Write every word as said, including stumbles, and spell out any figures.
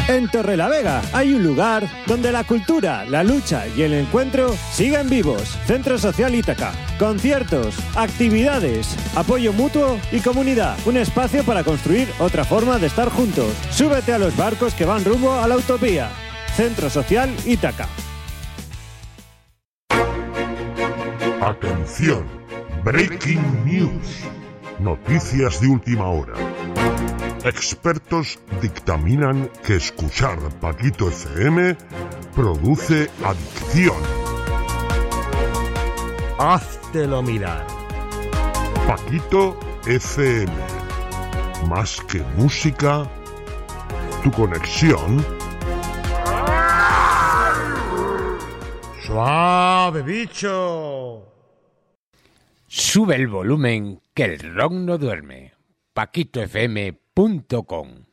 En Torrelavega hay un lugar donde la cultura, la lucha y el encuentro siguen vivos. Centro Social Ítaca. Conciertos, actividades, apoyo mutuo y comunidad. Un espacio para construir otra forma de estar juntos. Súbete a los barcos que van rumbo a la utopía. Centro Social Ítaca. Atención, Breaking News. Noticias de última hora. Expertos dictaminan que escuchar Paquito F M produce adicción. Háztelo mirar. Paquito F M. Más que música, tu conexión. ¡Suave, bicho! Sube el volumen, que el rock no duerme. paquito f m punto com